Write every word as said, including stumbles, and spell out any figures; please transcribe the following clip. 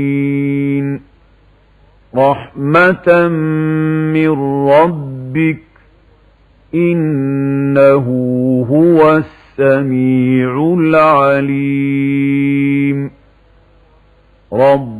رحمة من ربك إنه هو السميع العليم. رب